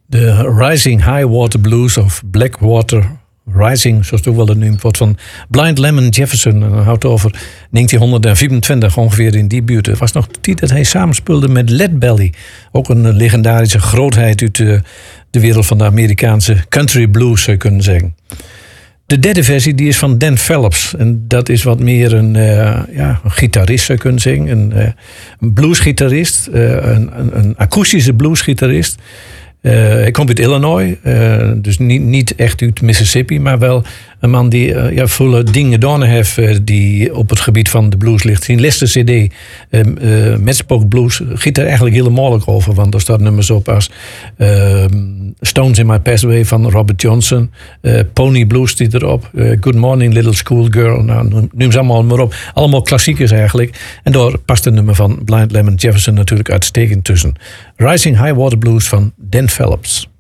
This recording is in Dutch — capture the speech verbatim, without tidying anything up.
De Rising High Water Blues of Blackwater Rising, zoals het ook wel genoemd wordt, van Blind Lemon Jefferson. En dan houdt het over negentienhonderdvierentwintig, ongeveer in die buurt. Het was nog de tijd dat hij samenspeelde met Lead Belly. Ook een legendarische grootheid uit de, de wereld van de Amerikaanse country blues, zou je kunnen zeggen. De derde versie die is van Dan Phelps. En dat is wat meer een, uh, ja, een gitarist, zou je kunnen zeggen. Een, uh, een bluesgitarist, uh, een, een, een akoestische bluesgitarist. Uh, hij komt uit Illinois, uh, dus niet, niet echt uit Mississippi, maar wel een man die uh, ja, volle dingen gedaan heeft uh, die op het gebied van de blues ligt. Zijn laatste cd, uh, uh, Medspoke Blues, giet er eigenlijk helemaal over, want er staat nummers op als uh, Stones in My Pathway van Robert Johnson, uh, Pony Blues die erop, uh, Good Morning Little Schoolgirl, nou, noem ze allemaal maar op. Allemaal klassiekers eigenlijk. En daar past het nummer van Blind Lemon Jefferson natuurlijk uitstekend tussen. Rising High Water Blues van Dan Phelps.